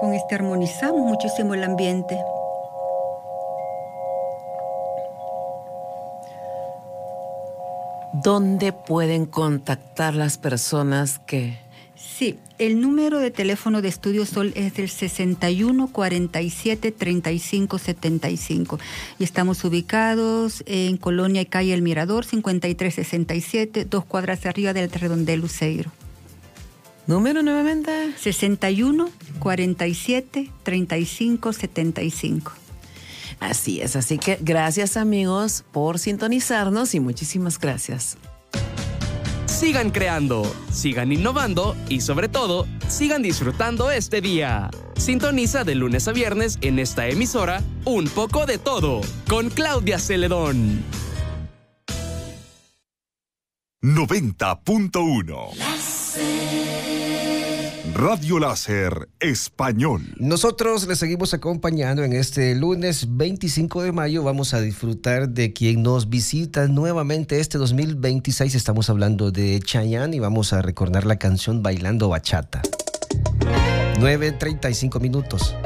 Con este armonizamos muchísimo el ambiente. ¿Dónde pueden contactar las personas que...? Sí, el número de teléfono de Estudio Sol es el 61 47 35 75 y estamos ubicados en Colonia y Calle El Mirador, 5367, 2 cuadras arriba del Redondel Luceiro. ¿Número nuevamente? 61 47 35 75. Así es, así que gracias amigos por sintonizarnos y muchísimas gracias. Sigan creando, sigan innovando y sobre todo, sigan disfrutando este día. Sintoniza de lunes a viernes en esta emisora Un poco de todo con Claudia Celedón. 90.1 Radio Láser Español. Nosotros les seguimos acompañando en este lunes 25 de mayo. Vamos a disfrutar de quien nos visita nuevamente este 2026. Estamos hablando de Chayanne y vamos a recordar la canción Bailando Bachata. 9:35 minutos.